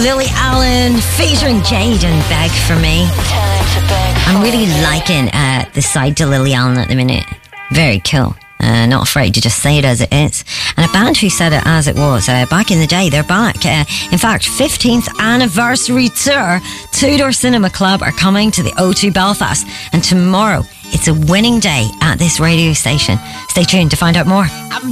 Lily Allen featuring Jade and Beg For Me. I'm really liking the side to Lily Allen at the minute. Very cool. Not afraid to just say it as it is. And a band who said it as it was back in the day, they're back. In fact, 15th anniversary tour. Two Door Cinema Club are coming to the O2 Belfast, and tomorrow it's a winning day at this radio station. Stay tuned to find out more.